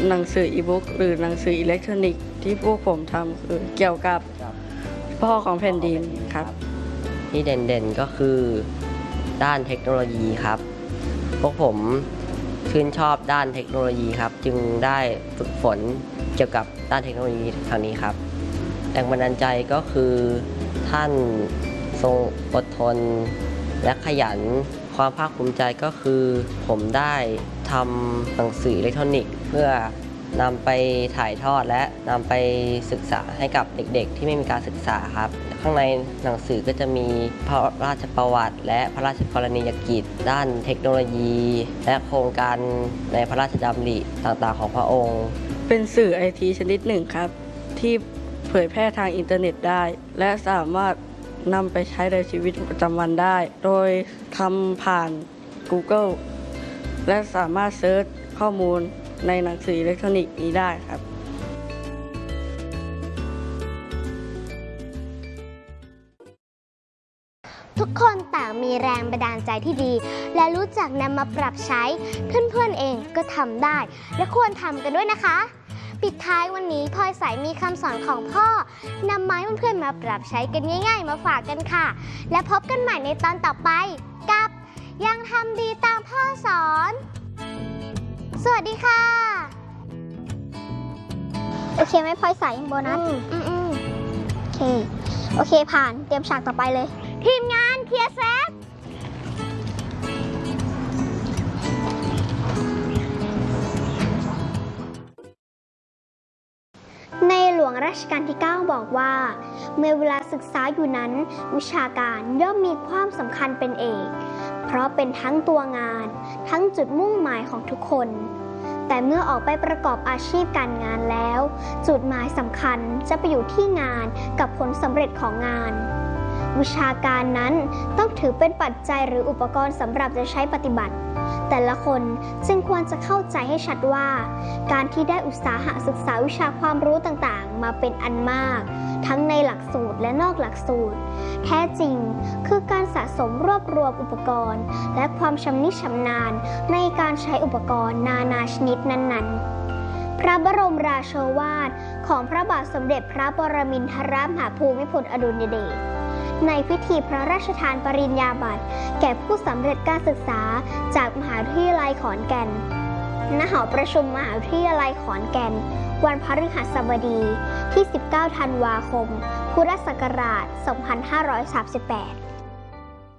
หนังสืออีบุ๊กหรือหนังสืออิเล็กทรอนิกส์ที่พวกผมทำคือเกี่ยวกับพ่อของแผ่นดินครับที่เด่นๆก็คือด้านเทคโนโลยีครับพวกผมชื่นชอบด้านเทคโนโลยีครับจึงได้ฝึกฝนเกี่ยวกับด้านเทคโนโลยีทางนี้ครับแรงบันดาลใจก็คือท่านทรงอดทนและขยันความภาคภูมิใจก็คือผมได้ทำหนังสืออิเล็กทรอนิกส์เพื่อนำไปถ่ายทอดและนำไปศึกษาให้กับเด็กๆที่ไม่มีการศึกษาครับข้างในหนังสือก็จะมีพระราชประวัติและพระราชกรณียกิจด้านเทคโนโลยีและโครงการในพระราชดำริต่างๆของพระองค์เป็นสื่อไอทีชนิดหนึ่งครับที่เผยแพร่ทางอินเทอร์เน็ตได้และสามารถนำไปใช้ในชีวิตประจำวันได้โดยทำผ่าน Google และสามารถเซิร์ชข้อมูลในหนังสืออิเล็กทรอนิกส์นี้ได้ครับทุกคนต่างมีแรงบันดาลใจที่ดีและรู้จักนำมาปรับใช้เพื่อนๆเองก็ทำได้และควรทำกันด้วยนะคะปิดท้ายวันนี้พลอยใสมีคำสอนของพ่อนำมาให้เพื่อนๆมาปรับใช้กันง่ายๆมาฝากกันค่ะและพบกันใหม่ในตอนต่อไปกับยังทำดีตามพ่อสอนสวัสดีค่ะโอเคไหมพลอยใสโบนัสโอเคผ่านเตรียมฉากต่อไปเลยทีมงานเคลียร์เซตในหลวงรัชกาลที่ 9 บอกว่าเมื่อเวลาศึกษาอยู่นั้นวิชาการย่อมมีความสำคัญเป็นเอกเพราะเป็นทั้งตัวงานทั้งจุดมุ่งหมายของทุกคนแต่เมื่อออกไปประกอบอาชีพการงานแล้วจุดหมายสำคัญจะไปอยู่ที่งานกับผลสำเร็จของงานวิชาการนั้นต้องถือเป็นปัจจัยหรืออุปกรณ์สำหรับจะใช้ปฏิบัติแต่ละคนจึงควรจะเข้าใจให้ชัดว่าการที่ได้อุตสาหะศึกษาวิชาความรู้ต่างๆมาเป็นอันมากทั้งในหลักสูตรและนอกหลักสูตรแท้จริงคือการสะสมรวบรวมอุปกรณ์และความชำนิชำนาญในการใช้อุปกรณ์นานาชนิดนั้นๆพระบรมราโชวาทของพระบาทสมเด็จพระปรมินทรมหาภูมิพลอดุลยเดชในพิธีพระราชทานปริญญาบัตรแก่ผู้สำเร็จการศึกษาจากมหาวิทยาลัยขอนแก่นณ หอประชุมมหาวิทยาลัยขอนแก่นวันพฤหัสบดีที่ 19 ธันวาคม พุทธศักราช 2538